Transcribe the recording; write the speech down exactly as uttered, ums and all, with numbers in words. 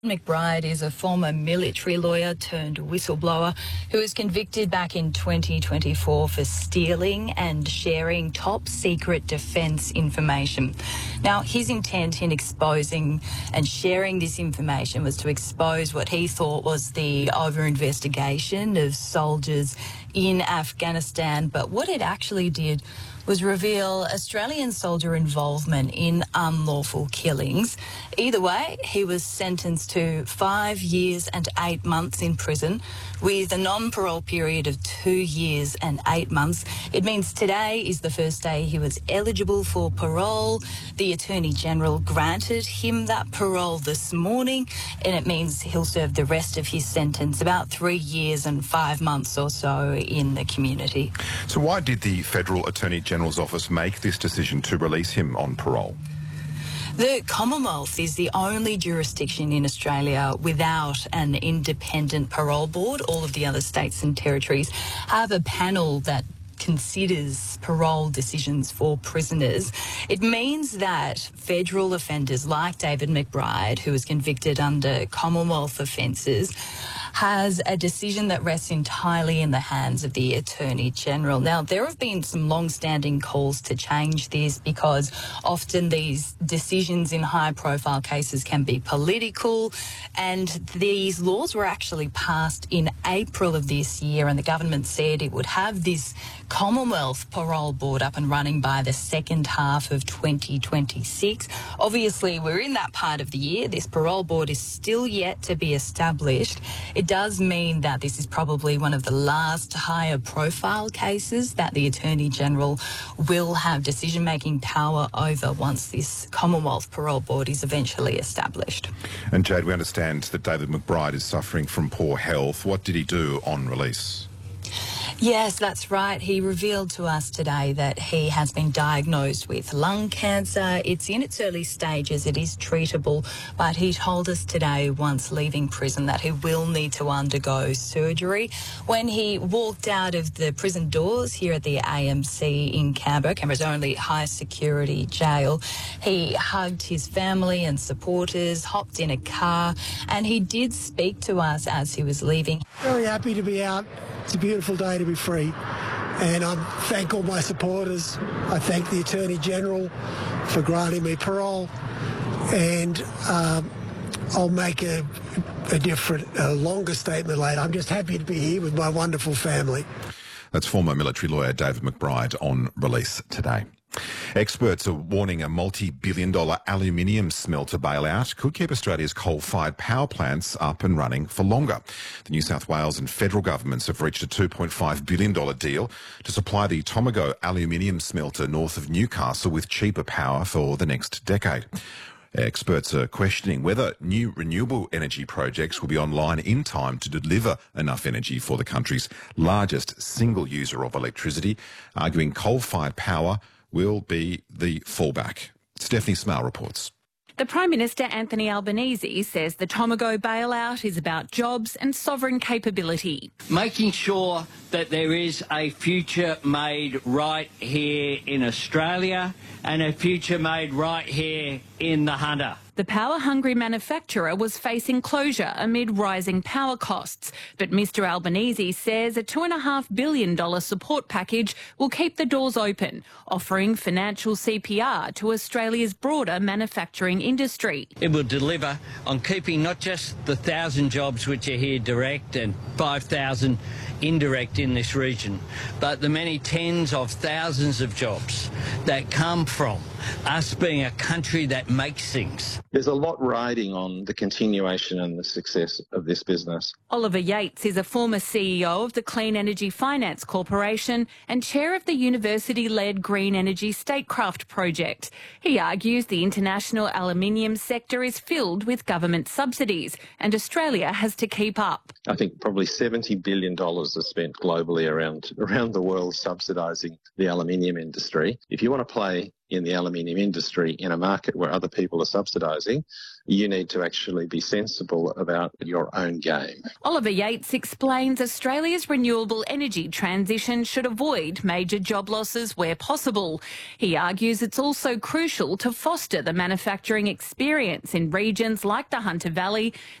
McBride is a former military lawyer turned whistleblower who was convicted back in twenty twenty-four for stealing and sharing top secret defence information. Now, his intent in exposing and sharing this information was to expose what he thought was the over-investigation of soldiers in Afghanistan, but what it actually did was reveal Australian soldier involvement in unlawful killings. Either way, he was sentenced to five years and eight months in prison with a non-parole period of two years and eight months. It means today is the first day he was eligible for parole. The Attorney-General granted him that parole this morning, and it means he'll serve the rest of his sentence, about three years and five months or so, in the community. So why did the Federal Attorney-General's office make this decision to release him on parole? The Commonwealth is the only jurisdiction in Australia without an independent parole board. All of the other states and territories have a panel that considers parole decisions for prisoners. It means that federal offenders like David McBride, who was convicted under Commonwealth offences, has a decision that rests entirely in the hands of the Attorney-General. Now, there have been some long-standing calls to change this because often these decisions in high-profile cases can be political, and these laws were actually passed in April of this year, and the government said it would have this Commonwealth Parole Board up and running by the second half of twenty twenty-six. Obviously, we're in that part of the year. This parole board is still yet to be established. It does mean that this is probably one of the last higher profile cases that the Attorney-General will have decision-making power over once this Commonwealth Parole Board is eventually established. And Jade, we understand that David McBride is suffering from poor health. What did he do on release? Yes, that's right. He revealed to us today that he has been diagnosed with lung cancer. It's in its early stages. It is treatable, but he told us today, once leaving prison, that he will need to undergo surgery. When he walked out of the prison doors here at the A M C in Canberra, Canberra's only high security jail, he hugged his family and supporters, hopped in a car, and he did speak to us as he was leaving. Very happy to be out. It's a beautiful day to be free, and I thank all my supporters. I thank the Attorney-General for granting me parole, and um, I'll make a, a different, a longer statement later. I'm just happy to be here with my wonderful family. That's former military lawyer David McBride on release today. Experts are warning a multi-billion dollar aluminium smelter bailout could keep Australia's coal-fired power plants up and running for longer. The New South Wales and federal governments have reached a two point five billion dollars deal to supply the Tomago aluminium smelter north of Newcastle with cheaper power for the next decade. Experts are questioning whether new renewable energy projects will be online in time to deliver enough energy for the country's largest single user of electricity, arguing coal-fired power will be the fallback. Stephanie Smale reports. The Prime Minister Anthony Albanese says the Tomago bailout is about jobs and sovereign capability. Making sure that there is a future made right here in Australia and a future made right here in the Hunter. The power-hungry manufacturer was facing closure amid rising power costs, but Mr Albanese says a two point five billion dollars support package will keep the doors open, offering financial C P R to Australia's broader manufacturing industry. It will deliver on keeping not just the one thousand jobs which are here direct and five thousand indirect in this region, but the many tens of thousands of jobs that come from us being a country that makes things. There's a lot riding on the continuation and the success of this business. Oliver Yates is a former C E O of the Clean Energy Finance Corporation and chair of the university-led Green Energy Statecraft project. He argues the international aluminium sector is filled with government subsidies and Australia has to keep up. I think probably seventy billion dollars is spent globally around, around the world subsidising the aluminium industry. If you want to play in the aluminium industry in a market where other people are subsidising, you need to actually be sensible about your own game. Oliver Yates explains Australia's renewable energy transition should avoid major job losses where possible. He argues it's also crucial to foster the manufacturing experience in regions like the Hunter Valley